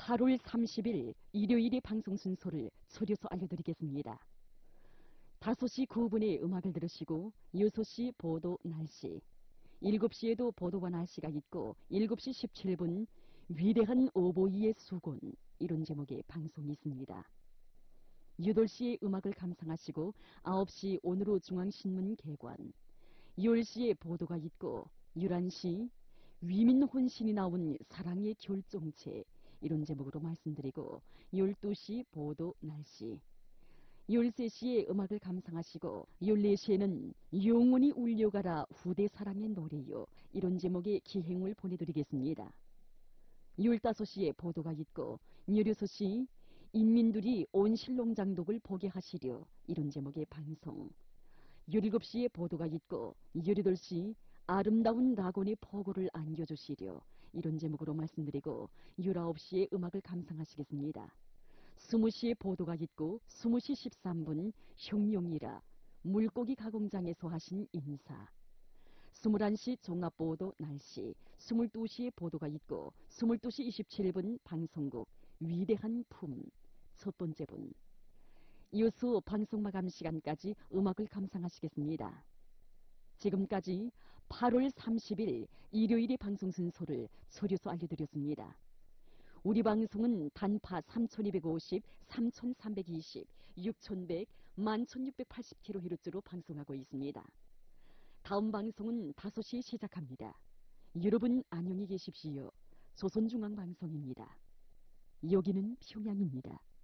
8월 30일 일요일의 방송 순서를 초려서 알려드리겠습니다. 5시 9분에 음악을 들으시고 6시 보도 날씨, 7시에도 보도와 날씨가 있고 7시 17분 위대한 오보이의 수곤, 이런 제목의 방송이 있습니다. 8시에 음악을 감상하시고 9시 오늘의 중앙신문 개관, 10시에 보도가 있고 11시 위민혼신이 나온 사랑의 결정체, 이런 제목으로 말씀드리고 12시 보도 날씨, 13시에 음악을 감상하시고 14시에는 영원히 울려가라 후대 사랑의 노래요, 이런 제목의 기행을 보내드리겠습니다. 15시에 보도가 있고 16시 인민들이 온실농장독을 보게 하시려, 이런 제목의 방송, 17시에 보도가 있고 18시 아름다운 낙원의 포고를 안겨주시려, 이런 제목으로 말씀드리고 19시에 음악을 감상하시겠습니다. 20시에 보도가 있고 20시 13분 흉룡이라 물고기 가공장에서 하신 인사, 21시 종합보도 날씨, 22시에 보도가 있고 22시 27분 방송국 위대한 품 첫 번째 분, 이어서 방송 마감 시간까지 음악을 감상하시겠습니다. 지금까지 8월 30일 일요일의 방송 순서를 서류서 알려드렸습니다. 우리 방송은 단파 3250, 3320, 6100, 11680kHz로 방송하고 있습니다. 다음 방송은 5시에 시작합니다. 여러분 안녕히 계십시오. 조선중앙방송입니다. 여기는 평양입니다.